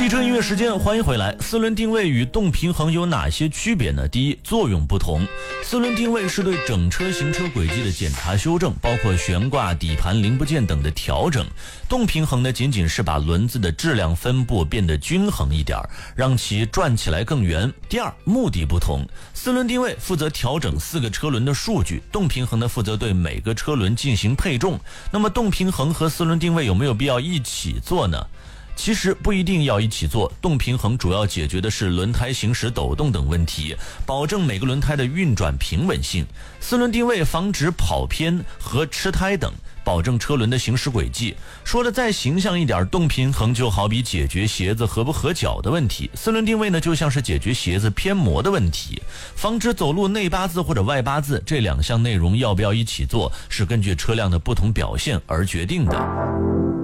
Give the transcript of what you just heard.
汽车音乐时间，欢迎回来。四轮定位与动平衡有哪些区别呢？第一，作用不同。四轮定位是对整车行车轨迹的检查修正，包括悬挂、底盘零部件等的调整。动平衡呢，仅仅是把轮子的质量分布变得均衡一点，让其转起来更圆。第二，目的不同。四轮定位负责调整4个车轮的数据，动平衡呢负责对每个车轮进行配重。那么动平衡和四轮定位有没有必要一起做呢？其实不一定要一起做，动平衡主要解决的是轮胎行驶抖动等问题，保证每个轮胎的运转平稳性。四轮定位防止跑偏和吃胎等，保证车轮的行驶轨迹。说的再形象一点，动平衡就好比解决鞋子合不合脚的问题，四轮定位呢就像是解决鞋子偏磨的问题，防止走路内八字或者外八字。这2项内容要不要一起做，是根据车辆的不同表现而决定的。